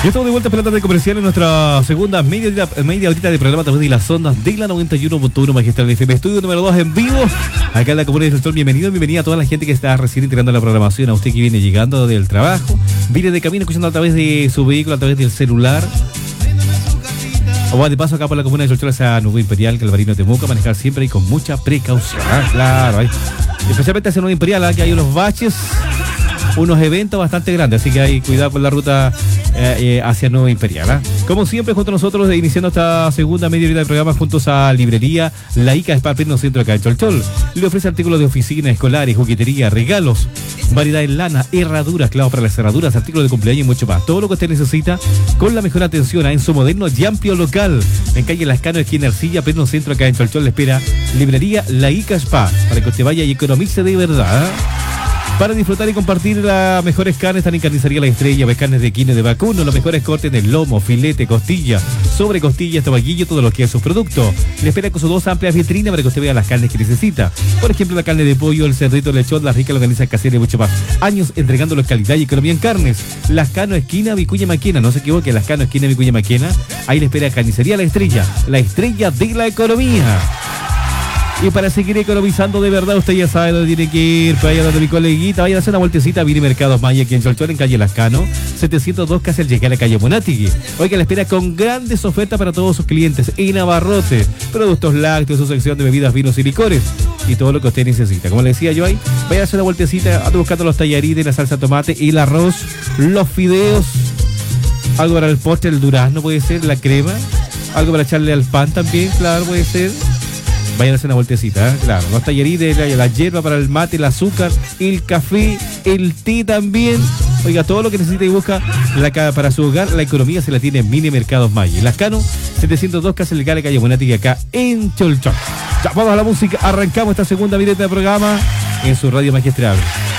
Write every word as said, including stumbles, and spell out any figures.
Ya estamos de vuelta para la tarde comercial en nuestra segunda media horita, media horita de programa a través de las ondas de la noventa y uno punto uno Magistral F M. Estudio número dos en vivo, acá en la Comuna de Sol. Bienvenido, bienvenida a toda la gente que está recién integrando la programación, a usted que viene llegando del trabajo, viene de camino escuchando a través de su vehículo, a través del celular. O de paso acá por la Comuna de Sol, esa nube imperial que el Barino Temuco, manejar siempre y con mucha precaución. Ah, claro, ahí. Especialmente esa nube imperial, ¿eh? Que hay unos baches, unos eventos bastante grandes, así que hay cuidado con la ruta eh, eh, hacia Nueva Imperial, ¿eh? Como siempre, junto a nosotros, eh, iniciando esta segunda media hora del programa, juntos a Librería La Ica Spa, pleno centro acá en Cholchol. Le ofrece artículos de oficina, escolares, juguetería, regalos, variedad en lana, herraduras, clavos para las cerraduras, artículos de cumpleaños y mucho más. Todo lo que usted necesita con la mejor atención, ¿eh? En su moderno y amplio local, en calle Lascano, esquina Ercilla, pleno centro acá en Cholchol. Le espera Librería La Ica Spa, para que usted vaya y economice de verdad, ¿eh? Para disfrutar y compartir las mejores carnes, están en Carnicería La Estrella, ves carnes de quine de vacuno, los mejores cortes de lomo, filete, costilla, sobre costilla, estomaguillo, todo lo que es sus productos. Le espera con sus dos amplias vitrinas para que usted vea las carnes que necesita. Por ejemplo, la carne de pollo, el cerdito, el lechón, la rica longaniza casera y mucho más. Años entregándoles calidad y economía en carnes. Lascano, esquina Vicuña Maquena, no se equivoque, Lascano, esquina Vicuña Maquena. Ahí le espera Carnicería La Estrella, la estrella de la economía. Y para seguir economizando de verdad, usted ya sabe dónde tiene que ir. Para allá donde mi coleguita, vaya a hacer una vueltecita a Vini Mercados Maya, aquí en Cholchol, en calle Lascano, setecientos dos, casi al llegar a la calle Monatigui. Oiga, le espera con grandes ofertas para todos sus clientes. En abarrote, productos lácteos, su sección de bebidas, vinos y licores. Y todo lo que usted necesita. Como le decía yo ahí, vaya a hacer una vueltecita, ando buscando los tallarines, la salsa de tomate y el arroz, los fideos. Algo para el postre, el durazno puede ser, la crema. Algo para echarle al pan también, claro, puede ser. Vayan a hacer una vueltecita, ¿eh? Claro, los tallerines, la, la hierba para el mate, el azúcar, el café, el té también. Oiga, todo lo que necesita y busca la, para su hogar, la economía se la tiene en Mini Mercados Maya. Lascano, setecientos dos, Casa Legal, calle Monatigui, acá en Cholchol. Ya, vamos a la música, arrancamos esta segunda videita de programa en su radio magistral.